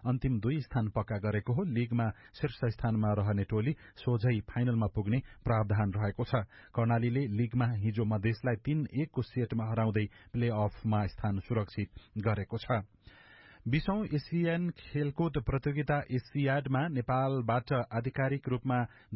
अन्तिम 2 स्थान पक्का गरेको हो। लीगमा शीर्ष स्थानमा रहने टोली सोझै फाइनलमा पुग्ने प्रावधान रहेको छ। कर्णालीले लीगमा हिजो मधेसलाई 3-1 को सेटमा हराउँदै प्ले अफमा स्थान सुरक्षित गरेको छ। 20औं एशियन खेलकुद प्रतियोगिता एसियाडमा नेपालबाट आधिकारिक रूपमा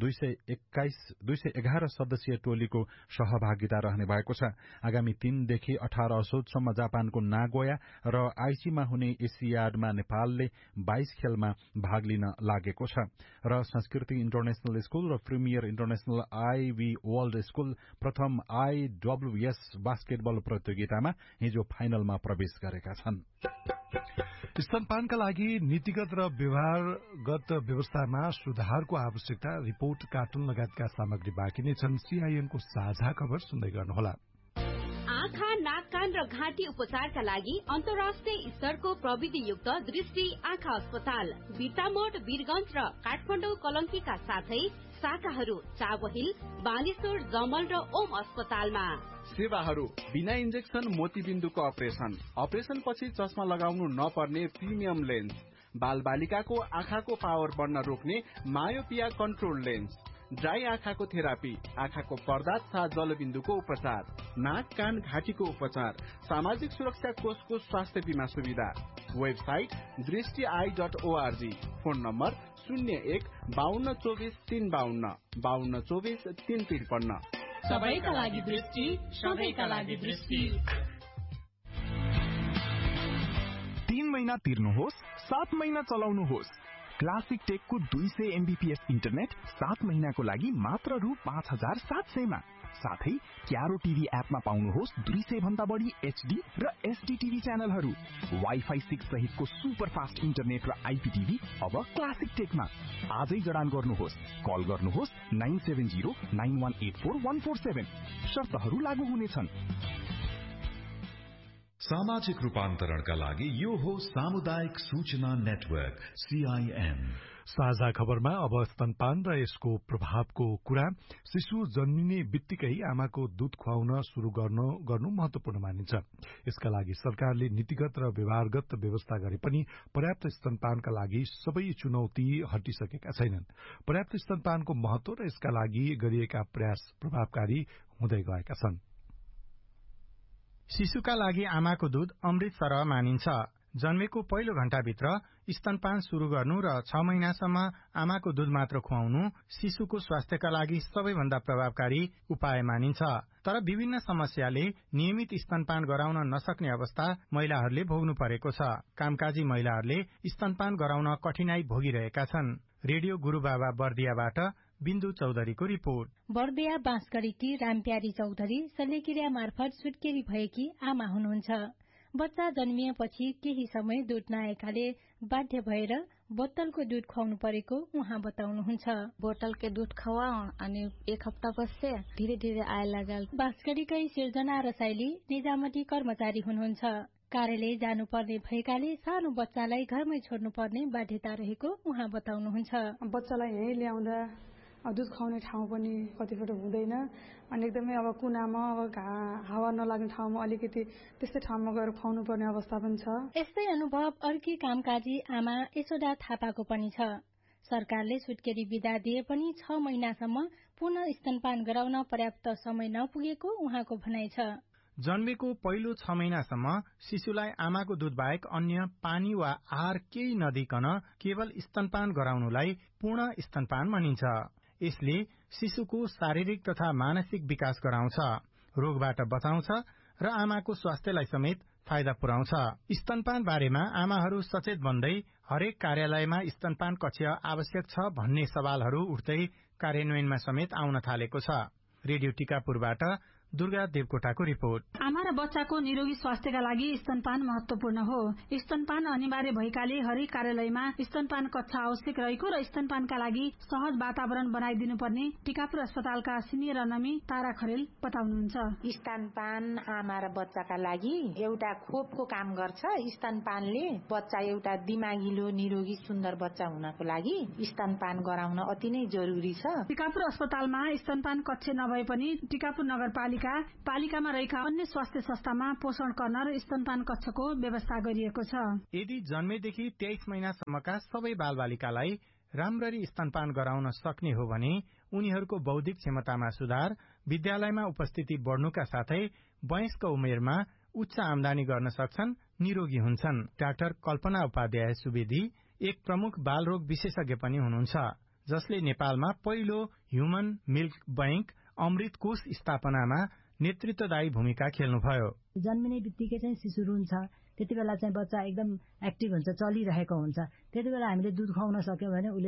211 सदस्यीय टोलीको सहभागिता रहने भएको छ। आगामी 3 देखि 18 असोजसम्म जापानको नागोया र आइचीमा हुने एसियाडमा नेपालले 22 खेलमा भाग लिन लागेको छ र संस्कृति इन्टरनेशनल स्कूल र premier international ivy world school प्रथम आईडब्ल्यूएस बास्केटबल प्रतियोगितामा हिजो फाइनलमा प्रवेश गरेका छन्। स्तनपानका लागि नीतिगत र व्यवहारगत व्यवस्थामा सुधारको आवश्यकता, रिपोर्ट, कार्टुन लगायतका सामग्री बाँकी नै छन्। सीआईएनको साझा खबर सुन्दै गर्नुहोला। आँखा, नाक, कान र घाँटी उपचारका लागि अन्तर्राष्ट्रिय स्तरको प्रविधियुक्त दृष्टि आँखा अस्पताल बिर्तामोड, वीरगंज र काठमाडौँ कलंकीका साथै शाखाहरू चाबहिल, बानेश्वर, जमल र ओम अस्पतालमा। सेवाहरू बिना इन्जेक्सन मोतीबिन्दुको अपरेसन पछि चस्मा लगाउनु नपर्ने प्रिमियम लेन्स, बाल बालिकाको आँखाको पावर बढ्न रोक्ने मायोपिया कन्ट्रोल लेन्स, ड्राई आँखाको थेरापी, आँखाको पर्दा तथा जलबिन्दुको उपचार, नाक, कान, घाँटीको उपचार, सामाजिक सुरक्षा कोषको स्वास्थ्य बीमा सुविधा। Website दृष्टि.org, phone number 01-5224-352, 5224-353। सबैका लागि दृष्टि, सबैका लागि दृष्टि। 3 महिना तिर्नुहोस्, 7 महिना चलाउनुहोस्। क्लासिक टेकको 200 एमबीपीएस इन्टरनेट 7 महिनाको लागि मात्र रु 5700 मा। साथै क्यारो टिभी एपमा पाउनुहोस् 200 भन्दा बढी एचडी र एसडी टिभी च्यानलहरू। वाइफाई 6 सहितको सुपर फास्ट इन्टरनेट र आईपीटिभी अब क्लासिक टेकमा। आजै जडान गर्नुहोस्। कल गर्नुहोस् 9709184147। शर्तहरू लागू हुनेछन्। सामाजिक रूपान्तरणका लागि यो हो सामुदायिक सूचना नेटवर्क सीआईएन। साझा खबरमा अब स्तनपान र यसको प्रभावको कुरा। शिशु जन्मिने बित्तिकै आमाको दूध खुवाउन शुरू गर्नु महत्वपूर्ण मानिन्छ। यसका लागि सरकारले नीतिगत र व्यवहारगत व्यवस्था गरे पनि पर्याप्त स्तनपानका लागि सबै चुनौती हटिसकेका छैनन्। पर्याप्त स्तनपानको महत्व र यसका लागि गरिएका प्रयास प्रभावकारी हुँदै गएका छन्। शिशुका लागि आमाको दूध अमृत सरह मानिन्छ। जन्मेको पहिलो घण्टाभित्र स्तनपान शुरू गर्नु र 6 महिनासम्म आमाको दूध मात्र खुवाउनु शिशुको स्वास्थ्यका लागि सबैभन्दा प्रभावकारी उपाय मानिन्छ। तर विभिन्न समस्याले नियमित स्तनपान गराउन नसक्ने अवस्था महिलाहरूले भोग्नु परेको छ। कामकाजी महिलाहरूले स्तनपान गराउन कठिनाई भोगिरहेका छन्। रेडियो गुरुबाबा बर्दियाबाट बिन्दु चौधरीको रिपोर्ट। बर्दिया बाँसगढीकी रामप्यारी चौधरी शल्यक्रिया मार्फत सुत्केरी भएकी आमा हुनुहुन्छ। बच्चा जन्मिएपछि केही समय दूध नआएकाले बाध्य भएर बोतलको दूध खुवाउनु परेको उहाँ बताउनुहुन्छ। बोतलको दूध खुवाऊ अनि 1 हप्तापछि धीरे धीरे आए लागल। बाँसगढीकै सिर्जना रसाइली निजामती कर्मचारी हुनुहुन्छ। कार्यालय जानुपर्ने भएकाले सानो बच्चालाई घरमै छोड्नु पर्ने बाध्यता रहेको उहाँ बताउनुहुन्छ। बच्चालाई यही ल्याउँदा दूध खुवाउने ठाउँ पनि कतिपल्ट हुँदैन अनि एकदमै अब कुनामा अब हावा नलाग्ने ठाउँमा अलिकति त्यस्तै ठाउँमा गएर खुवाउनु पर्ने अवस्था पनि छ। यस्तै अनुभव अर्की कामकाजी आमा यशोदा थापाको पनि छ। सरकारले सुत्केरी बिदा दिए पनि 6 महिनासम्म पुनः स्तनपान गराउन पर्याप्त समय नपुगेको उहाँको भनाइ छ। जन्मेको पहिलो 6 महिनासम्म शिशुलाई आमाको दूध बाहेक अन्य पानी वा आहार केही नदिकन केवल स्तनपान गराउनुलाई पूर्ण स्तनपान भनिन्छ। यसले शिशुको शारीरिक तथा मानसिक विकास गराउँछ, रोगबाट बचाउँछ र आमाको स्वास्थ्यलाई समेत फाइदा पुर्याउँछ। स्तनपान बारेमा आमाहरू सचेत बन्दै हरेक कार्यालयमा स्तनपान कक्ष आवश्यक छ भन्ने सवालहरू उठ्दै कार्यान्वयनमा समेत आउन थालेको छ। Radio टिकापुरबाट Durga देवकोटाको report. आमा र बच्चाको निरोगी स्वास्थ्यका लागि स्तनपान महत्वपूर्ण हो। स्तनपान अनिवार्य भएकाले हरेक कार्यालयमा स्तनपान कक्ष आवश्यक रहेको र स्तनपानका लागि सहज वातावरण बनाइदिनुपर्ने टिकापुर अस्पतालका सिनियर अनमी तारा खरेल बताउनुहुन्छ। स्तनपान आमा र बच्चाका लागि एउटा खोपको काम गर्छ। स्तनपानले बच्चा एउटा दिमागिलो निरोगी सुन्दर बच्चा हुनको लागि स्तनपान गराउन अति नै जरुरी छ। टिकापुर अस्पतालमा स्तनपान कक्ष नभए पनि टिकापुर नगरपालिका नगरपालिका पालिकामा रहेका अन्य स्वास्थ्य संस्थामा पोषण कर्णर र स्तनपान कक्षको व्यवस्था गरिएको छ। यदि जन्मेदेखि 23 महिनासम्मका सबै बालबालिकालाई राम्ररी स्तनपान गराउन सक्ने हो भने उनीहरूको बौद्धिक क्षमतामा सुधार, विद्यालयमा उपस्थिति बढ्नुका साथै वयस्क उमेरमा उच्च आमदानी गर्न सक्छन्, निरोगी हुन्छन्। डाक्टर कल्पना उपाध्याय सुवेदी एक प्रमुख बालरोग विशेषज्ञ पनि हुनुहुन्छ, जसले नेपालमा पहिलो ह्युमन मिल्क बैंक अमृत कोष स्थापनामा नेतृत्वदायी भूमिका खेल्नुभयो। जन्मिने बित्तिकै चाहिँ शिशु रुन्छ, त्यति बेला चाहिँ बच्चा एकदम एक्टिभ हुन्छ, चलिरहेको हुन्छ। त्यति बेला हामीले दुध खुवाउन सक्यौं भने उसले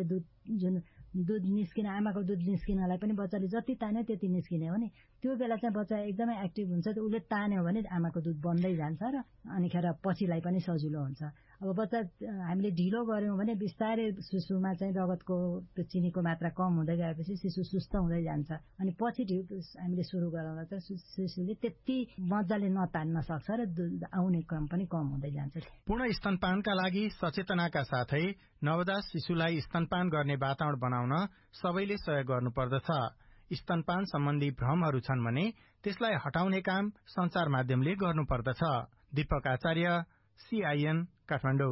दुध निस्किन, आमाको दुध निस्किनलाई पनि बच्चाले जति तान्यो त्यति निस्किने हो नि। त्यो बेला चाहिँ बच्चा एकदमै एक्टिभ हुन्छ, उसले तान्यो भने आमाको दुध बन्दै जान्छ र अनिखेर पछिलाई पनि सजिलो हुन्छ। अब बच्चा हामीले ढिलो गर्यौं भने बिस्तारै शिशुमा चाहिँ रगतको चिनीको मात्रा कम हुँदै गएपछि शिशु सुस्त हुँदै जान्छ। अनि पछि हामीले सुरु गराउँदा चाहिँ शिशुले त्यति मजाले नतान्न सक्छ र दुध आउने क्रम पनि कम हुँदै जान्छ। पूर्ण स्तनपानका लागि सचेतनाका साथै नवजात शिशुलाई स्तनपान गर्ने वातावरण बनाउन सबैले सहयोग गर्नुपर्दछ। स्तनपान सम्बन्धी भ्रमहरू छन् भने त्यसलाई हटाउने काम सञ्चार माध्यमले गर्नुपर्दछ। दीपक आचार्य, CIN काठमाडौँ।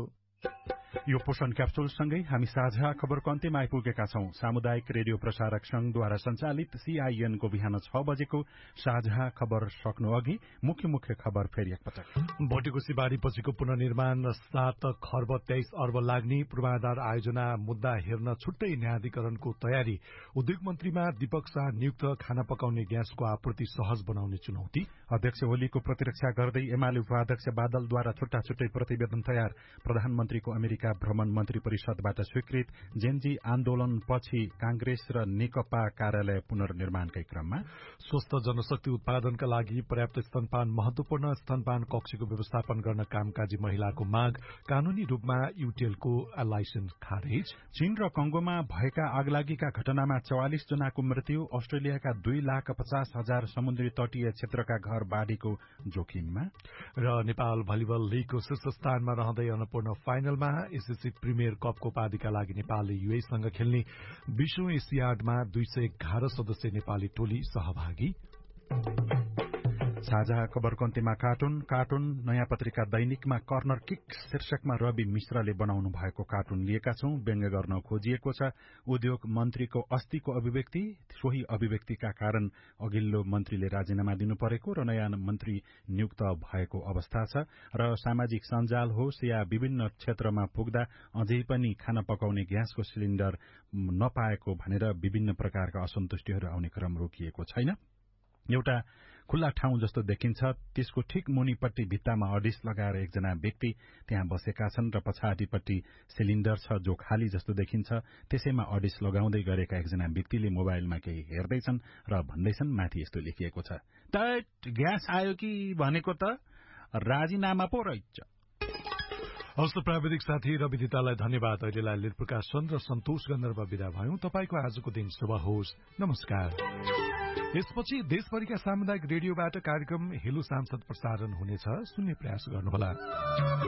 यो पोषण क्याप्सुल सँगै हामी साझा खबरको अन्त्यमा आइपुगेका छौं। सामुदायिक रेडियो प्रसारक संघद्वारा सञ्चालित CIN को बिहान 6 बजेको साझा खबर सक्नु अघि मुख्य खबर फेरि एकपटक। भोटेकोशी बारी पछिको पुनर्निर्माण 7 खर्ब 23 अर्ब लाग्ने पूर्वाधार आयोजना मुद्दा हेर्न छुट्टै न्यायाधिकरणको तयारी। उद्योग मन्त्रीमा दीपक शाह नियुक्त, खाना पकाउने ग्यासको आपूर्ति सहज बनाउने चुनौती। अध्यक्ष ओलीको प्रतिरक्षा गर्दै एमाले उपाध्यक्ष बादलद्वारा छुट्टा प्रतिवेदन तयार। प्रधानमन्त्रीको अमेरिका भ्रमण मन्त्री परिषदबाट स्वीकृत। जेनजी आन्दोलनपछि कांग्रेस र नेकपा कार्यालय पुनर्निर्माणकै क्रममा। स्वस्थ जनशक्ति उत्पादनका लागि पर्याप्त स्तनपान महत्वपूर्ण। स्तनपान कक्षको व्यवस्थापन गर्न कामकाजी महिलाको माग। कानूनी रूपमा युटेलको लाइसेन्स खारेज। चीन र कंगोमा भएका आगलागीका घटनामा 44 जनाको मृत्यु। अस्ट्रेलियाका 2,50,000 समुद्री तटीय क्षेत्रका घर बाढीको जोखिममा। र नेपाल भलिबल लीगको शीर्ष स्थानमा रहँदै अन्नपूर्ण फाइनलमा। एसएससी प्रिमियर कपको उपाधिका लागि नेपालले युएसँग खेल्ने 20औं एसियाडमा 211 सदस्य नेपाली टोली सहभागी। साझा खबरको अन्त्यमा कार्टुन नयाँ पत्रिका दैनिकमा कर्नर किक शीर्षकमा रवि मिश्रले बनाउनु भएको कार्टुन लिएका छौं। व्यङ्ग्य गर्न खोजिएको छ। उद्योग मन्त्रीको अस्तिको अभिव्यक्ति, सोही अभिव्यक्तिका कारण अघिल्लो मन्त्रीले राजीनामा दिनु परेको र नयाँ मन्त्री नियुक्त भएको अवस्था छ। र सामाजिक सञ्जाल होस् या विभिन्न क्षेत्रमा पुग्दा अझै पनि खाना पकाउने ग्यासको सिलिण्डर नपाएको भनेर विभिन्न प्रकारका असन्तुष्टिहरू आउने क्रम रोकिएको छैन। एउटा खुल्ला ठाउँ जस्तो देखिन्छ, त्यसको ठिक मुनिपट्टि भित्तामा अडिस लगाएर एकजना व्यक्ति त्यहाँ बसेका छन् र पछाडिपट्टि सिलिण्डर छ जो खाली जस्तो देखिन्छ। त्यसैमा अडिस लगाउँदै गरेका एकजना व्यक्तिले मोबाइलमा केही हेर्दैछन् र भन्दैछन्, माथि यस्तो लेखिएको छ, टैट ग्यास आयो कि भनेको त राजीनामा पो रहेछ। हस्त प्राविधिक साथी रविदितालाई धन्यवाद। अहिलेलाई लील प्रकाशन र सन्तोष गन्धर्व विदा भयौं। तपाईको आजको दिन शुभ होस्। नमस्कार। यसपछि देशभरिका सामुदायिक रेडियोबाट कार्यक्रम हेलो सांसद प्रसारण हुनेछ। सुन्ने प्रयास गर्नुहोला।